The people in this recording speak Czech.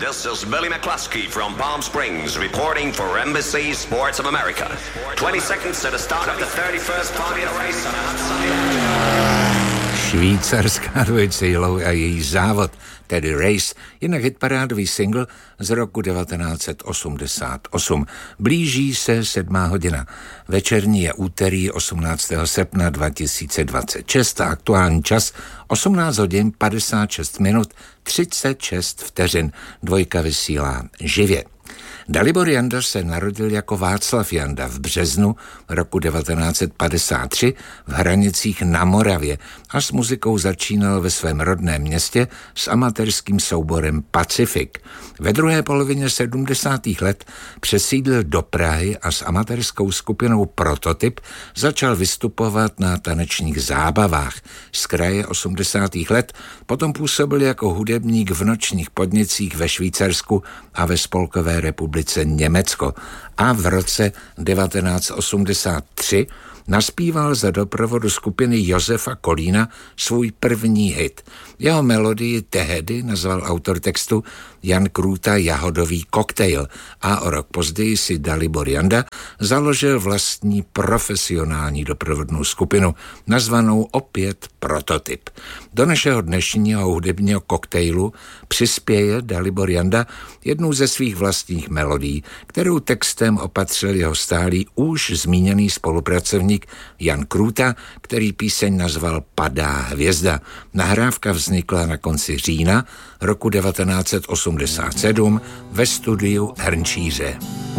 This is Billy McCluskey from Palm Springs reporting for NBC Sports of America. 20 seconds to the start of the 31st Formula race on a hot sunny. Švýcarská dvojice Yellow a její závod, tedy Race, jinak hitparádový single z roku 1988. Blíží se 7. hodina. Večerní je úterý 18. srpna 2026 a aktuální čas 18 hodin 56 minut 36 vteřin. Dvojka vysílá živě. Dalibor Janda se narodil jako Václav Janda v březnu roku 1953 v Hranicích na Moravě a s muzikou začínal ve svém rodném městě s amatérským souborem Pacifik. Ve druhé polovině 70. let přesídlil do Prahy a s amatérskou skupinou Prototyp začal vystupovat na tanečních zábavách. Z kraje 80. let potom působil jako hudebník v nočních podnicích ve Švýcarsku a ve Spolkové republice Německo a v roce 1983 naspíval za doprovodu skupiny Josefa Kolína svůj první hit. Jeho melodii tehdy nazval autor textu Jan Krůta Jahodový koktejl a o rok později si Dalibor Janda založil vlastní profesionální doprovodnou skupinu, nazvanou opět Prototyp. Do našeho dnešního hudebního koktejlu přispěje Dalibor Janda jednou ze svých vlastních melodií, kterou textem opatřil jeho stálý už zmíněný spolupracovník Jan Krůta, který píseň nazval Padá hvězda. Nahrávka vznikla na konci října roku 1987 ve studiu Hrnčíře.